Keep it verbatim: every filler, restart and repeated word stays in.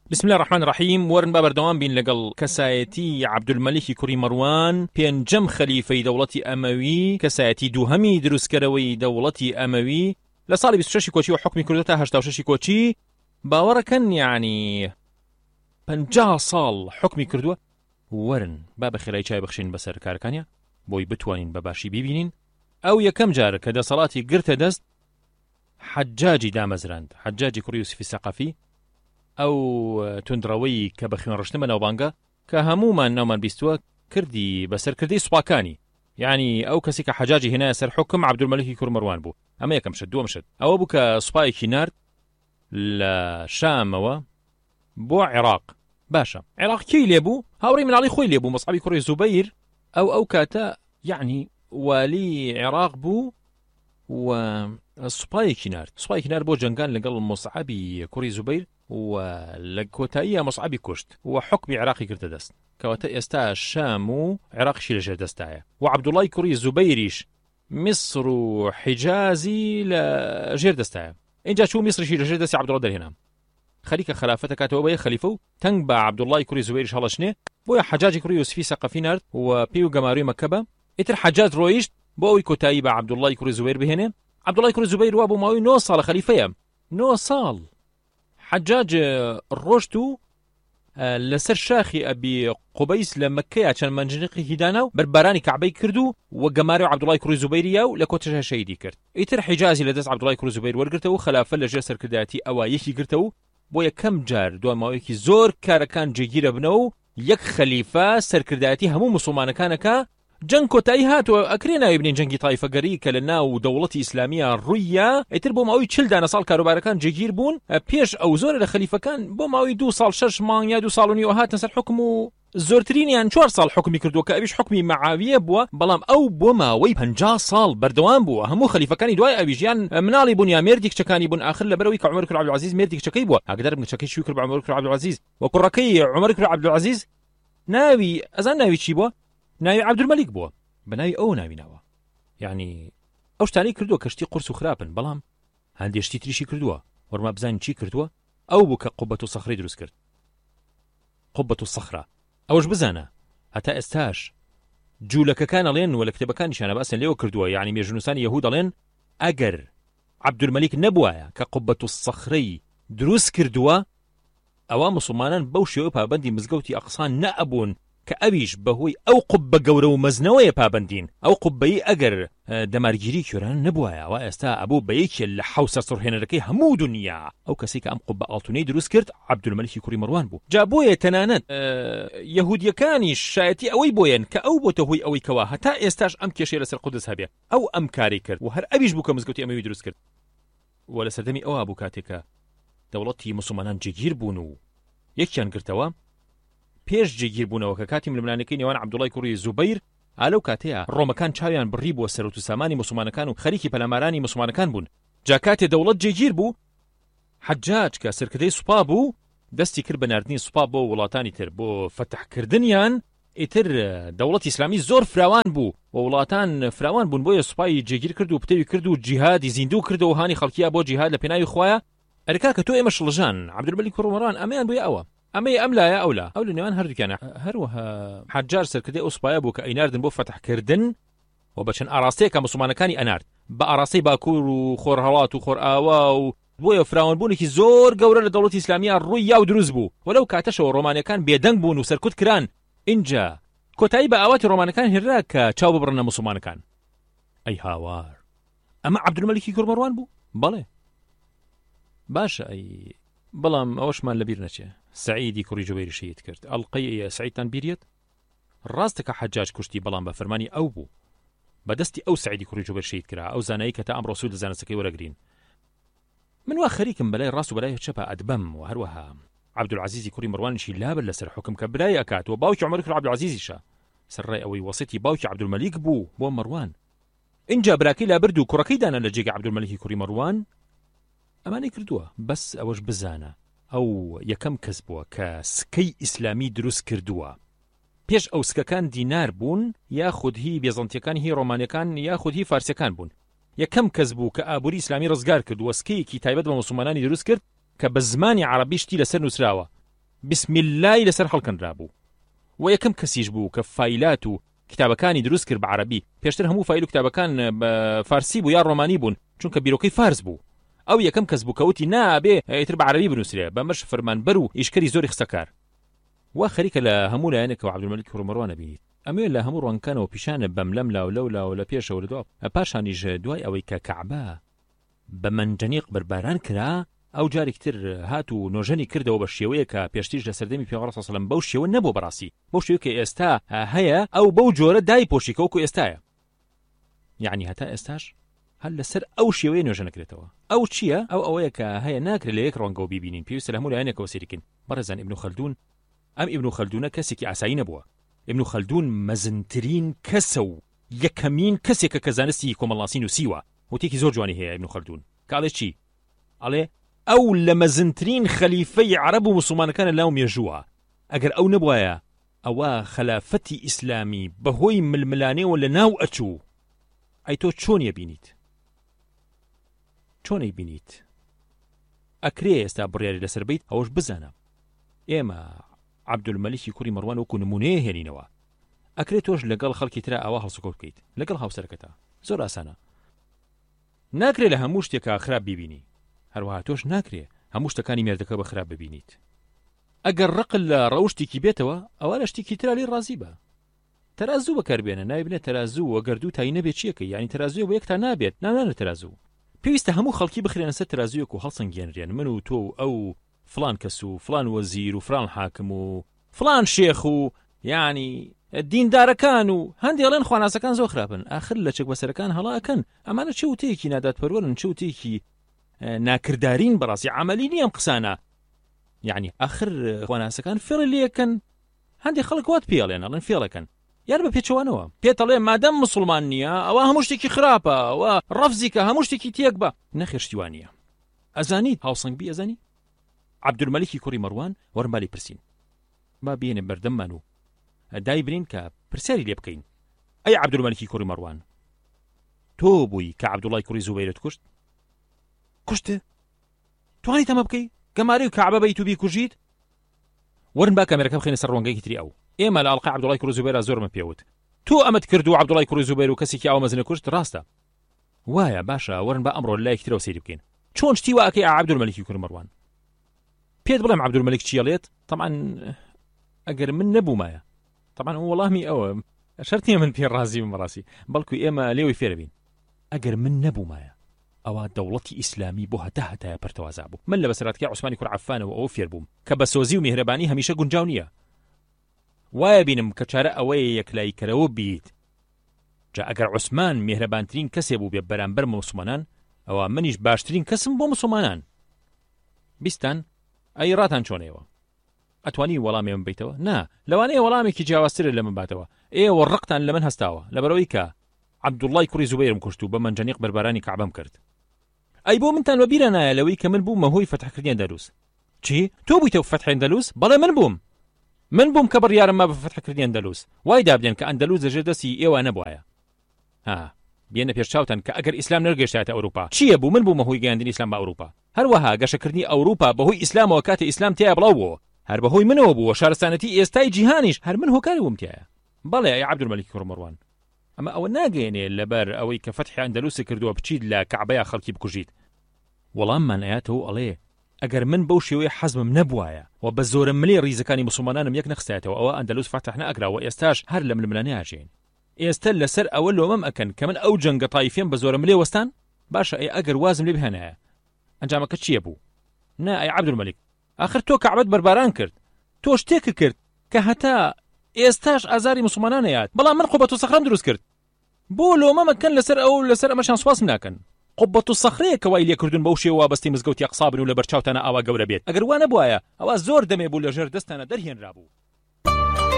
بسم الله الرحمن الرحیم. ورن با بەردەوام بین لەگەڵ کەسایەتی عەبدولمەلیکی کوڕی مەڕوان، پێنجەم خەلیفەی دەوڵەتی ئەمەوی، کەسایەتی دووهەمی دروستکەرەوەی دەوڵەتی ئەمەوی لە ساڵی بیست و شەشی کۆچی و حکمی کردو تا هەشتا و شەشی کۆچی. باوەڕەکەن یعنی پەنجا ساڵ حکمی کردووە. ورن با بە خێرایی چای بخشین بەسەر کارەکانیە بۆی بتوانین بە باشی ببینین. ئەو یەکەم جارە کە دەسەڵاتی گرتە دەست حەجاجی دامەزراند، حەجاجی کوڕی یوسفی سەقەفی، ئەو توندڕەوەی کە بە خوێن ڕشتن بە ناوبانگە کە هەمومان ناومان بیستووە کردی بەسەرکردەی سوپاکانی، یعنی ئەو کەسی کە حەجاجی هێنایە سەر حکم عەبدولمەلیکی کوڕ مەڕوان بوو. ئەمە یەکەم شت. دووەم شت ئەوە بوو کە سوپایەکی نارد لە شامەوە بۆ عێراق. باشە، عێراق کێی لێبوو؟ هاوڕێی مناڵی خۆی لێبوو، مەصعەبی کوڕی زوبەیر. ئەو ئەو کاتە یعنی والی عێراق بوو و سوپایەکی نارد سوپایەکی نارد بۆ جەنگان لەگەڵ مەصعەبی کوڕی زوبەیر و لە کۆتاییە مەصعەبی کوشت و حکمی عێراقی کردە دەست. کەواتە ئێستا شام و عێراقیشی لەژێر دەستایە و عەبدوڵای کوڕی زوبەیریش میسر و حیجازی لە ژێر دەستایە. اینجا چوو میسریشی لەژێر دەستی عەبدوڵا دەرهێنا، خەریکە خلافەتە کاتەوە بە خەلیفە و تەنگ بە عەبدوڵای کوڕی زوبەیریش هەڵەشنێ. بۆیە حەجاجی کوڕی یوسفی سەقەفی نارد و پێی و گەماروی مەکە بە. ئیتر حەجاج ڕۆیشت بۆ ئەوی کۆتایی بە عەبدوڵای کوڕی زوبەیر بهێنێ. عەبدوڵای کوڕی زوبەیر وا بۆ ماوەی نۆ ساڵە خەلیفەیە. نۆ ساڵ حەجاج ڕۆشت و لەسەر شاخی ئەبی قوبەیس لە مەکەیە چەند منجنیقێکی دانا و بەربارانی کەعبەی کرد و و گەماری عەبدوڵای کوڕی زوبەیریە و لە کۆتەژە شەیدی کرد. ئیتر حیجازی لەدەست عەبدوڵای کوڕی زوبەیر وەرگرتەوە و خلافە لەژێر سەرکردایەتی ئەوە یەکی گرتەوە و بۆ یەکەم جار دوای ماوەیەکی زۆر کارەکان جێگیرە بنەوە و یەک خەلیفە سەرکردایەتی هەموو موسڵمانەکانەکە. جەنگ کۆتایی هاتووە، ئەکرێ ناوی بنین جەنگی تایفەگەری کە لە ناو دەوڵەتی ئیسلامیە ڕوویە. ئیتر بۆ ماوەی چل دانە ساڵ کاروبارەکان جێگیر بوون. پێش ئەو زۆرە لە خەلیفەکان بۆ ماوەی دوو ساڵ شەش مانگ یا دوو ساڵ و نیوە هاتن سەر حکم و زۆرترینیان چوار ساڵ حکمی کردووە کە ئەویش حکمی مەعاویە بووە. بەڵام ئەو بۆ ماوەی پەنجا ساڵ بەردەوام بووە. هەموو خەلیفەکانی دوای ئەویش یان مناڵی بوون یا مێردی کچەکانی بوون. آخر لەبەرەوەی کە عومەر کوڕ عەبدولعەزیز مێردی کچەکەی بووە، ئاگدار بن کچەکەی شووی کرد بە عومەر کوڕ عەبدولعەزیز و کوڕەکەی عومەر کوڕ عەبدولعەزیز ناوی ئەزان ناوی چی بووە؟ ناوی عەبدولمەلیک بووە، بەناوی ئەو ناوی ناوە. یعنی ئەو شتانەی کردووە کەشتی قورس و خراپن، بەڵام هەندێشتی تریشی کردووە. وەرما بزانین چی کردووە؟ ئەو بوو کە قوبەت و سەخرەی دروست کرد. قوبەت و سەخرە ئەوش بزانە هەتا ئێستاش جوولەکەکان ئەڵێن و لە کتێبەکانیشانە باسن لێوە کردووە، یعنی مێژونوسانی یەهود ئەڵێن ئەگەر عەبدولمەلیک نەبوایە کە قوبەت و سەخرەی دروست کردووە، ئەوە موسڵمانان بەو شێوە پابەندی مزگەوتی ئەقسان نەئەبوون کە ئەویش بەهۆی ئەو قوبە گەورە و مەزنەوەیە پابەندین. ئەو قوبەی ئەگەر دەمارگیری کوێران نەبوایە ئەوە ئێستا ئەبوو بە یەکێ لە حەوسە سڕهێنەرەکەی هەموو دنیا. ئەو کەسی کە ئەم قوبە ئاڵتونەی دروست کرد عەبدولمەلیکی کوڕی مەڕوان بوو. جا بۆیە تەنانەت یەهودیەکانیش شایەتی ئەوەی بۆیەن کە ئەو بۆتە هۆی ئەوەی کەوا هەتا ئێستاش ئەم کێشەیە لەسەر قودس هەبێ. ئەو ئەم کاری کرد و هەر ئەویش بوو کە مزگەوتی ئەمەوی دروست کرد. و لە سەردەمی ئەوە بوو کاتێکە دەوڵەتی موسڵمانان جێگیر بوون و یەکیان گرتەوە. پێش جێگیر بوونەوە کە کاتی ململانەکەی نێوان عەبدوڵای کوڕی زوبەیر ئالەو کاتەیە ڕۆمەکان چاویان بڕی بووە سەرۆت و سامانی موسڵمانەکان و خەریکی پەلامارانی موسڵمانەکان بوون. جا کاتێ دەوڵەت جێگیر بوو، حەجاج کە سەرکردەی سوپا بوو دەستی کرد بە ناردنی سوپا بۆ وڵاتانی تر بۆ فتحکردنیان. ئیتر دەوڵەتی ئیسلامی زۆر فراوان بوو و وڵاتان فراوان بوون، بۆیە سوپای جێگیر کرد و پتەوی کرد و جیهادی زیندوو کردەوە هانی خەڵکیە بۆ جیهاد لە پێناوی خوایە. ئەرکا کە تۆ ئێمە شڵژان عەبدولمەلیک کوڕ مەڕوان ئەمەیان بۆیە ئەوە ئەمەی ئەم لایە ئەولا ئەو لە نێوان هەردووکیانە. هەروەها حەجاج سەرکردەی ئەو سوپایە بوو کە ئەیناردن بۆ فتحکردن و بە چەند ئاراستەیەکە موسڵمانەکانی ئەنارد بە ئاراستەی باکوور و خۆرهەڵات و خۆرئاوا و بۆیە فراوانبوونێکی زۆر گەورە لە دەوڵەتی ئیسلامیە ڕووی یا و دروست بوو. وەلەو کاتەشەوە ڕۆمانیەکان بێدەنگ بوون و سەرکوت کران. اینجا کۆتایی بە ئاواتی ڕۆمانەکان هێرا کە چاو ببڕنە موسڵمانەکان. ئەی هاوار، ئەمە عەبدولمەلیکی کوڕ مەڕوان بوو؟ بەڵێ باشە. ئەی بەڵام ئەوەشمان لەبیر نەچێ سەعیدی کوڕی جوبەیری شەهید کرد. ئەڵقەی سەعیدتان بیریت؟ ڕاستە کە حەجاج کوشتی، بەڵام بە فەرمانی ئەو بوو، بەدەستی ئەو سەعیدی کوڕی جوبەیر شەهید کرا، ئەو زانایی کە تا ئەمڕۆ سوود لە زانستەکەی وەرەگرین. من وا خەریکم بەلای ڕاست و بەلای چەپە ئەدبەم و هەروەها عەبدولعەزیزی کوڕی مەڕوانیشی لابر لەسەر حکم کە برای ئەکات و باوکی عومەر کوڕ عەبدولعەزیزیشە سەرڕای ئەوەی وەسیەتی باوکی عەبدولمەلیک بوو بۆ مەڕوان. اینجا براکەی لابرد و کوڕەکەی دانا لە جێگە عەبدولمەلیکی کوڕی مەڕوان. ئەمانەی کردووە، بەس ئەوەش بزانە ئەو یەکەم کەس بووە کە سکەی ئیسلامی دروست کردووە. پێش ئەو سکەکان دینار بوون، یاخود هی بێزەنتیەکان، هی ڕۆمانیەکان، یاخود هی فارسیەکان بوون. یەکەم کەس بوو کە ئابووری ئیسلامی ڕزگار کرد و سکەیەکی تایبەت بە موسڵمانانی دروست کرد کە بە زمانی عەرەبی شتی لەسەر نووسراوە. بسم الله لەسەر هەڵکەنرابوو و یەکەم کەسیش بوو کە فایلات و کتابەکانی دروست کرد بە عەرەبی. پێشتر هەموو فایل و کتابەکان بە فارسی بوو یا ڕۆمانی بوون چونکە بیرۆکەی فارس بوو. ئەو یەکەم کەس بوو کەوتی نابێ ئیتر بە عەرەبی بنووسرێ، بەمەش فەرمانبەر و ئیشکەری زۆری خستەکار. وا خەریکە لە هەموو لایەنێکەوە عەبدولمەلیک کوڕی مەڕوان بینیت. ئەمێ لە هەموو ڕوانکانەوە پیشانە بەملەم لاو لەو لاو لە پێشەوە لە دووە پاشانیش دوای ئەوەی کە کەعبە بە منجەنیق بەرباران کرا ئەو جارێکتر هات و نۆژەنی کردەوە بە شێوەیە کە پێشتیش لە سەردەمی پێغەمبەر صلی الله علیه و سلم بەو شێوە نەبوو بەڕاستی، بەو شێوەیە کە ئێستا هەیە ئەو بەو جۆرە دای پۆشی کەوکو ئێستایە. یعنی هەتا ئێستاش هەر لەسەر ئەو شێوەیە نۆژە نەکرێتەوە. ئەو چییە؟ ئەو ئەوەیە کە هەیە ناکرێت لە یەک ڕەنگەوە بیبینین، پێویستە لە هەموو لایەنێکەوە سەیرکەین. بەڕێزان ئیبن خەلدون، ئەم ئیبن خەلدونە کەسێکی ئاسایی نەبووە. ئیبن خەلدون مەزنترین کەسە و یەکەمین کەسێکە کە زانستی کۆمەڵاسی نووسیوە. وتێکی زۆر جوانی هەیە ئیبن خەلدون. کاڵێ چی؟ ئەڵێ ئەو لە مەزنترین خەلیفەی عەرەب و موسڵمانەکانە لاو مێژووە. ئەگەر ئەو نەبوایە ئەوە خەلافەتی ئیسلامی بەهۆی ململانەوە لە ناو ئەچوو. ئەی تۆ چۆن یەبینیت؟ چۆنەی بینیت؟ ئەکرێ ئێستا بڕیاری لەسەر بیت ئەوەش بزانە ئێمە عەبدولمەلیکی کوڕی مەڕوان وەکو نمونەیە هێنینەوە. ئەکرێ تۆش لەگەڵ خەڵکی ترە ئەوە هەڵسوکەوت بکەیت لەگەڵ هاوسەرەکەتە. زۆر ئاسانە. ناکرێ لە هەموو شتێکە خراپ بیبینی، هەروەها تۆش ناکرێ هەموو شتەکانی مێردەکە بە خراپ ببینیت. ئەگەر ڕقل لە ڕەوشتێکی بێتەوە ئەوە لە شتێکی ترا لێ ڕازی بە. تەرازوو بەکاربێنە، ناوی بنێت تەرازوو، ئەگەر دوو تای نەبێت چیەکەی؟ یعنی تەرازووە بۆ یەکتا نابێت، نانانە تەرازوو. پێویستە هەموو خەڵکی بخرێنە سەر تەرازوویەک و هەڵسەنگێنرێن، من و تۆ و ئەو فلان کەس و فلان وەزیر و فلان حاکم و فلان شێخ و یعنی دیندارەکان و هەندێڵێن خواناسەکان زۆر خراپن. ئاخر لە چەک بەسەرەکان هەڵا ئەکەن. ئەمانە چه وتەیەکی ناداتپەروەرن، چه وتەیەکی ناکردارین بەڕاستی عەمەلی نییە ئەم قسانە. یعنی ئاخر خواناسەکان فێڵی لێکەن، هەندێک خەڵک وات پێڵێن ئەڵێن فێڵەکەن یار بە پێچەوانەوە پێتەڵێ مادەم مسلمان نییە ئەوە هەموو شتێکی خراپە، ئەوە ڕەفزی کە هەموو شتێکی تێک بە. نەخێشتیوانە. ئەزانیت هاوسەنگ بی ئەزانی؟ عەبدولمەلیکی کوڕی مەڕوان وەرمالی پرسین، با بێنێ بەردەممان و دای برین کە پرسیاری لێ بکەین. ئەی عەبدولمەلیکی کوڕی مەڕوان، تۆ بووی کە عەبدوڵای کوڕی زوبەیرت کوشت؟ کوشتە؟ توانیت ئەمە بکەی؟ گەمارەی و کەعبە بیت و بیکوژیت؟ وەرن با کامێرەکە بخەینە سەر ڕۆنگەیەکی تری ئەو. ئێمە لە ئەڵقەی عەبدوڵای کوڕی زوبەیرە زۆرمە پێوت. تۆ ئەمەت کرد و عەبدوڵای کوڕی زوبەیر و کەسێکی ئەو مەزنە کوشت؟ ڕاستە. وایە باشە، وەرن با ئەمڕۆ لایەکی ترەوە سەیری بکەین. چۆن شتی وا ئەکەی عەبدولمەلیکی کوڕی مەڕوان؟ پێت بڵێم عەبدولمەلیک چیەڵێت؟ طبعاً ئەگەر من نەبوومایە، طبعاً وەڵامی ئەوە شەرتیە من پێ ڕازی بم ڕاستی، بەڵکو ئێمە لێوی فێرە بین. ئەگەر من نەبوومایە ئەوە دەوڵەتی ئیسلامی بۆ هەتا هەتایە پەرتەوازا بوو. من لە بەسەراتکە عوسمانی کوڕ عەفانەوە ئەوە فێر بووم کە بە سۆزی و میهرەبانی هەمیشە گونجاو نییە. وایە بینم کە چارە ئەوەیە یەکلایکەرەوە بیت. جا ئەگەر عوسمان میهرەبانترین کەسێ بوو بێ بەرامبەر موسڵمانان، ئەوە منیش باشترین کەسم بۆ موسڵمانان. بیستان ئەی ڕاتان چۆنەوە؟ ئەتوانی وەڵامی من بیتەوە؟ نا، لەوانەیە وەڵامێکی جیاوازترە لە من باتەوە. ئێوە ڕقتان لە من هەستاوە لەبەرەوەی کە عەبدوڵای کوڕی زوبەیرم کوشت و بە منجەنیق بەربارانی کەعبەم کرد. ئەی بۆ منتان بە بیرە نایە لەوەی کە من بوومە هۆی فەتحکردنی ئەندەلوس؟ چی؟ تۆ بوویتە فەتحی ئەندەلوس؟ بەڵێ من بووم. من بووم کە بڕیارم ما بە فەتحکردنی ئەندەلوس. وای دابدێن کە ئەندەلوس دەژێر دەستی ئێوە نەبوایە. ها، بێنە پێش چاوتان کە ئەگەر ئیسلام نەرگەشتایەتە ئەوروپا چییە بوو؟ من بوومە هۆی گەیاندنی ئیسلام بە ئەوروپا. هەروەها گەشەکردنی ئەوروپا بەهۆی ئیسلامەوە کاتە ئیسلام تیا بڵاو بووە، هەر بەهۆی منەوە بووە. شارستانەتی ئێستای جیهانیش هەر من هۆکاری بووم تایە. بەڵێ ئەی عەبدولمەلیکی کوڕی مەڕوان، ئەمە ئەوە ناگەیەنێ لەبەر ئەوەی کە فەتحی ئەندەلوس کردووە بچیت لە کەعبەیە خەڵکی بکوژیت. وەڵاممان ئەیاتەوە ئەڵێ ئەگەر من بەو شێوەیە حەزمم نەبوایە و بە زۆرە ملێ ڕیزەکانی موسڵمانانم یەک نەخستایەتەوە، ئەوە ئەندەلوس فەتح نەئەکراوە. ئێستاش هەر لە ململانێ ئاژێن. ئێستا لەسەر ئەوە لۆمەم ئەکەن کە من ئەو جەنگە تایفێم بە زۆرە ملێ وەستان. باشە ئەی ئەگەر وازم لێ بهێنایە ئەنجامەکە چییە بوو؟ نا ئەی عەبدولمەلیک، ئاخر تۆ کەعبەت بەرباران کرد، تۆ شتێک کرد کە هەتا ئێستاش ئازاری موسڵمانان هەیات، بەڵام من قوبەت و سەخرەم دروست کرد. بۆ لۆمەمەکەن لەسەر ئەو لەسەر ئەمەشان سوپاسم ناکەن. قوبەت و سەخرەیە کە وای لێکردون بەو شێوە وابەستی مزگەوتی ئەقسا بن و لە بەرچاوتانە ئاوا گەورە بێت. ئەگەر وا نەبوایە ئەوە زۆر دەمێ بوو لەژێر دەستانە دەرهێنرا بوو.